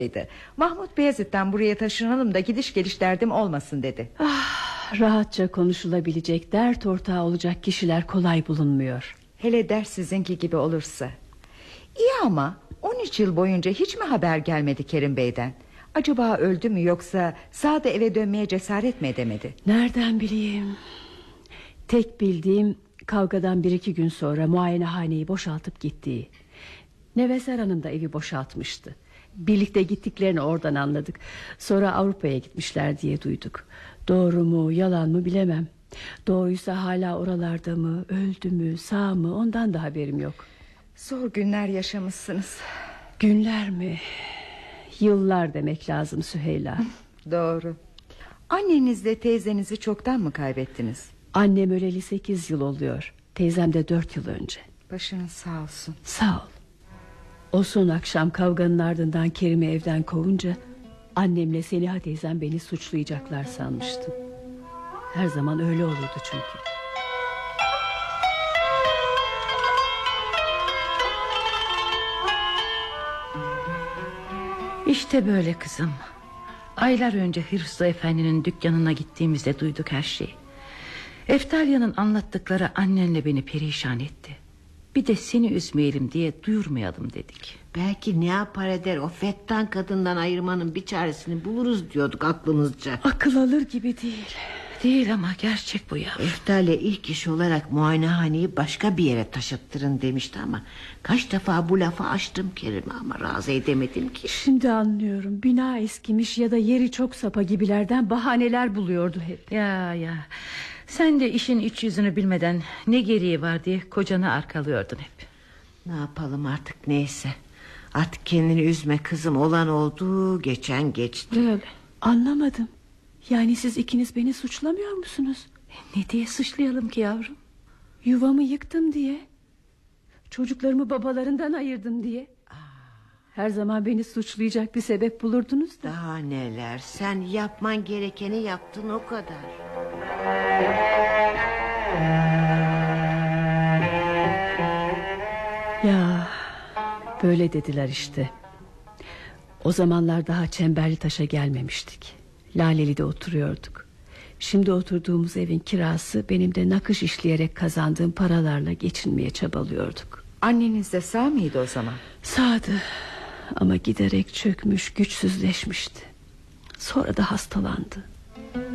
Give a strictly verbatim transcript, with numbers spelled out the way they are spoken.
Mahmut Beyazıt'tan buraya taşınalım da gidiş geliş derdim olmasın dedi. Ah, rahatça konuşulabilecek, dert ortağı olacak kişiler kolay bulunmuyor. Hele ders sizinki gibi olursa. İyi ama on üç yıl boyunca hiç mi haber gelmedi Kerim Bey'den? Acaba öldü mü, yoksa sağda eve dönmeye cesaret mi edemedi? Nereden bileyim? Tek bildiğim, kavgadan bir iki gün sonra muayenehaneyi boşaltıp gittiği. Neveser Hanım da evi boşaltmıştı. Birlikte gittiklerini oradan anladık. Sonra Avrupa'ya gitmişler diye duyduk. Doğru mu yalan mı bilemem. Doğruysa hala oralarda mı, öldü mü, sağ mı, ondan da haberim yok. Zor günler yaşamışsınız. Günler mi? Yıllar demek lazım Süheyla. Doğru. Annenizle teyzenizi çoktan mı kaybettiniz? Annem öleli sekiz yıl oluyor. Teyzem de dört yıl önce. Başınız sağ olsun. Sağ ol. O son akşam kavganın ardından Kerim'i evden kovunca annemle Seniha teyzem beni suçlayacaklar sanmıştım. Her zaman öyle olurdu çünkü. İşte böyle kızım. Aylar önce Hırslı Efendi'nin dükkanına gittiğimizde duyduk her şeyi. Eftalya'nın anlattıkları annenle beni perişan etti. Bir de seni üzmeyelim diye duyurmayalım dedik. Belki ne yapar eder o fettan kadından ayırmanın bir çaresini buluruz diyorduk aklımızca. Akıl alır gibi değil. Değil ama gerçek bu ya. Eftalya ilk iş olarak muayenehaneyi başka bir yere taşıttırın demişti ama kaç defa bu lafı açtım Kerim'e ama razı edemedim ki. Şimdi anlıyorum. Bina eskimiş ya da yeri çok sapa gibilerden bahaneler buluyordu hep. Ya ya. Sen de işin iç yüzünü bilmeden ne gereği var diye kocanı arkalıyordun hep. Ne yapalım artık, neyse. Artık kendini üzme kızım, olan oldu, geçen geçti. Öyle. Anlamadım. Yani siz ikiniz beni suçlamıyor musunuz? Ne diye suçlayalım ki yavrum? Yuvamı yıktım diye, çocuklarımı babalarından ayırdım diye. Her zaman beni suçlayacak bir sebep bulurdunuz da. Daha neler, sen yapman gerekeni yaptın, o kadar. Ya böyle dediler işte. O zamanlar daha Çemberlitaş'a gelmemiştik. Laleli'de oturuyorduk. Şimdi oturduğumuz evin kirası benim de nakış işleyerek kazandığım paralarla geçinmeye çabalıyorduk. Anneniz de sağ mıydı o zaman? Sağdı ama giderek çökmüş, güçsüzleşmişti. Sonra da hastalandı.